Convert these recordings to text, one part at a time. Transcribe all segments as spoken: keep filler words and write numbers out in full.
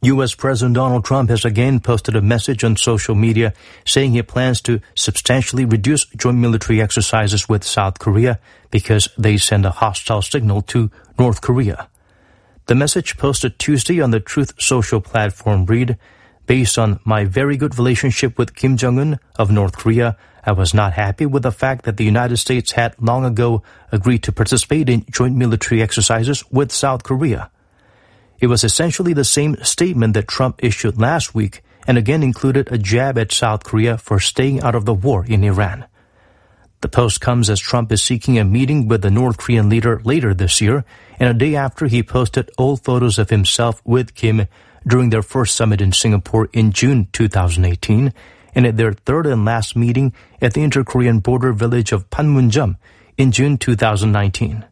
U S. President Donald Trump has again posted a message on social media saying he plans to substantially reduce joint military exercises with South Korea because they send a hostile signal to North Korea. The message posted Tuesday on the Truth Social platform read, "Based on my very good relationship with Kim Jong-un of North Korea, I was not happy with the fact that the United States had long ago agreed to participate in joint military exercises with South Korea." It was essentially the same statement that Trump issued last week and again included a jab at South Korea for staying out of the war in Iran. The post comes as Trump is seeking a meeting with the North Korean leader later this year and a day after he posted old photos of himself with Kim during their first summit in Singapore in June twenty eighteen and at their third and last meeting at the inter-Korean border village of Panmunjom in June twenty nineteen.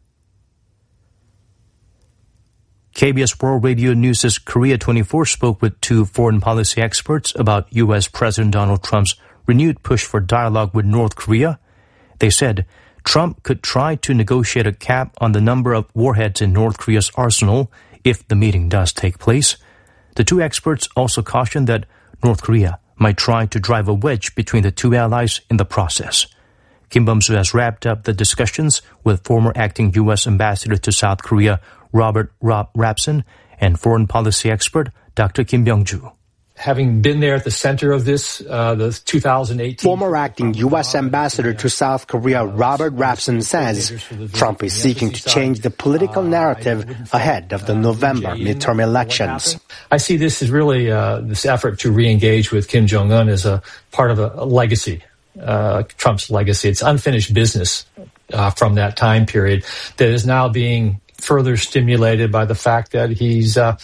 K B S World Radio News' Korea twenty-four spoke with two foreign policy experts about U S. President Donald Trump's renewed push for dialogue with North Korea. They said Trump could try to negotiate a cap on the number of warheads in North Korea's arsenal if the meeting does take place. The two experts also cautioned that North Korea might try to drive a wedge between the two allies in the process. Kim Bum-soo has wrapped up the discussions with former acting U S. ambassador to South Korea, Robert Rob Rapson, and foreign policy expert Doctor Kim Byung-ju. Having been there at the center of this, uh, the two thousand eighteen... Former acting U S. ambassador to South Korea, Robert Rapson, says Trump is seeking to change the political narrative ahead of the November midterm elections. I see this as really uh, this effort to re-engage with Kim Jong-un as a part of a, a legacy, uh, Trump's legacy. It's unfinished business uh, from that time period that is now being further stimulated by the fact that he's uh,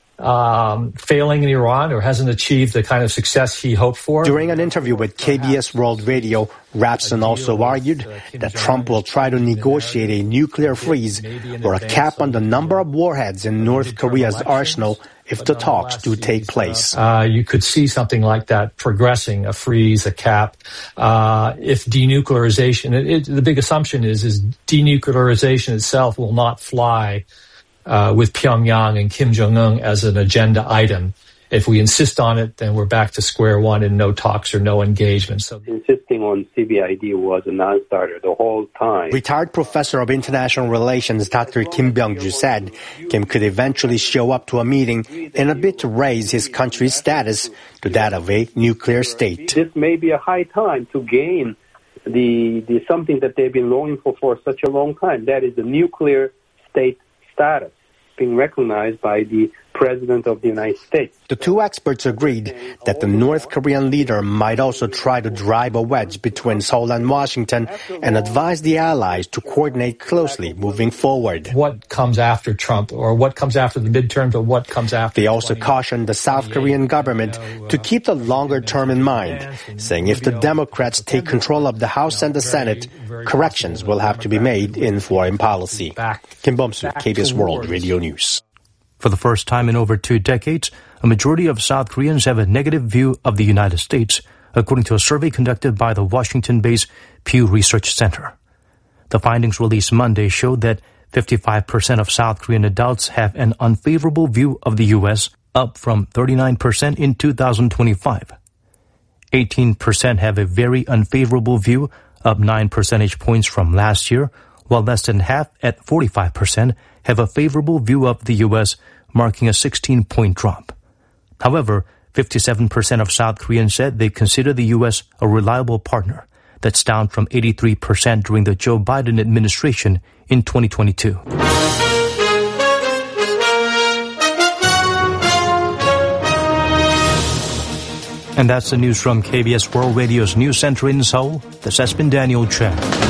um, failing in Iran or hasn't achieved the kind of success he hoped for. During an interview with K B S World Radio, Rapson also argued that Trump will try to negotiate a nuclear freeze or a cap on the number of warheads in North Korea's arsenal if the talks do take place. Uh, you could see something like that progressing, a freeze, a cap. Uh, if denuclearization, it, it, the big assumption is, is denuclearization itself will not fly uh, with Pyongyang and Kim Jong-un as an agenda item. If we insist on it, then we're back to square one and no talks or no engagement. So insisting on C B I D was a non-starter the whole time. Retired professor of international relations Doctor Kim Byung-ju said Kim could eventually show up to a meeting in a bid to raise his country's status to that of a nuclear state. This may be a high time to gain the, the something that they've been longing for for such a long time. That is the nuclear state status being recognized by the President of the United States. The two experts agreed that the North Korean leader might also try to drive a wedge between Seoul and Washington and advise the allies to coordinate closely moving forward. What comes after Trump, or what comes after the midterms, or what comes after... They also cautioned the South Korean government to keep the longer term in mind, saying if the Democrats take control of the House and the Senate, corrections will have to be made in foreign policy. Kim Bum-soo, K B S World Radio News. For the first time in over two decades, a majority of South Koreans have a negative view of the United States, according to a survey conducted by the Washington-based Pew Research Center. The findings released Monday showed that fifty-five percent of South Korean adults have an unfavorable view of the U S, up from thirty-nine percent in two thousand twenty-five. eighteen percent have a very unfavorable view, up nine percentage points from last year, while less than half, at forty-five percent, have a favorable view of the U S, marking a sixteen-point drop. However, fifty-seven percent of South Koreans said they consider the U S a reliable partner. That's down from eighty-three percent during the Joe Biden administration in twenty twenty-two. And that's the news from K B S World Radio's News Center in Seoul. This has been Daniel Chen.